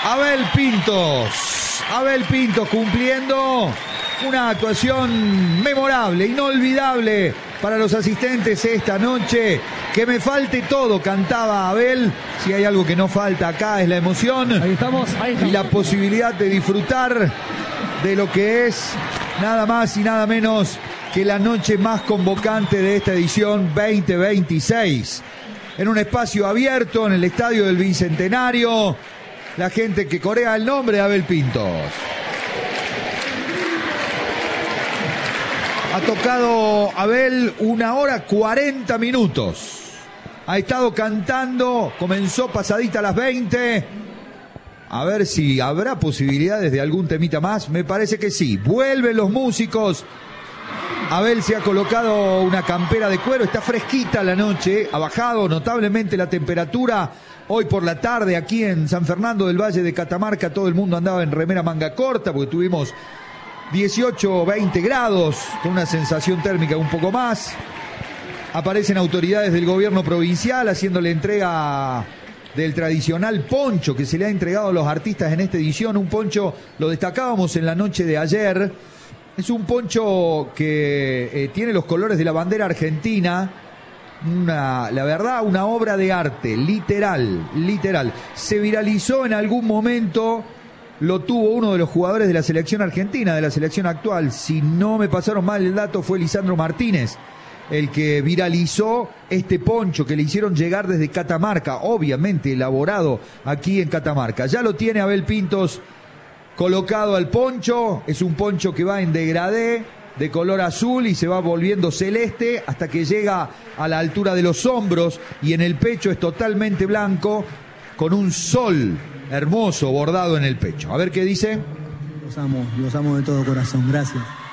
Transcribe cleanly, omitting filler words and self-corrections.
Abel Pintos. Abel Pintos cumpliendo una actuación memorable, inolvidable para los asistentes esta noche. Que me falte todo, cantaba Abel. Si hay algo que no falta acá es la emoción. Ahí estamos. Y la posibilidad de disfrutar de lo que es nada más y nada menos que la noche más convocante de esta edición 2026. En un espacio abierto, en el Estadio del Bicentenario, la gente que corea el nombre de Abel Pintos. Ha tocado Abel 1 hora 40 minutos. Ha estado cantando, comenzó pasadita a las 20. A ver si habrá posibilidades de algún temita más. Me parece que sí. Vuelven los músicos. Abel se ha colocado una campera de cuero. Está fresquita la noche. Ha bajado notablemente la temperatura. Hoy por la tarde aquí en San Fernando del Valle de Catamarca todo el mundo andaba en remera manga corta porque tuvimos 18 o 20 grados con una sensación térmica un poco más. Aparecen autoridades del gobierno provincial haciéndole entrega del tradicional poncho que se le ha entregado a los artistas en esta edición. Un poncho, lo destacábamos en la noche de ayer, es un poncho que tiene los colores de la bandera argentina. La verdad, una obra de arte, literal. Se viralizó en algún momento, lo tuvo uno de los jugadores de la selección argentina, de la selección actual. Si no me pasaron mal el dato, fue Lisandro Martínez el que viralizó este poncho que le hicieron llegar desde Catamarca, obviamente elaborado aquí en Catamarca. Ya lo tiene Abel Pintos colocado al poncho, es un poncho que va en degradé, de color azul y se va volviendo celeste hasta que llega a la altura de los hombros y en el pecho es totalmente blanco con un sol hermoso bordado en el pecho. A ver qué dice. Los amo de todo corazón, gracias.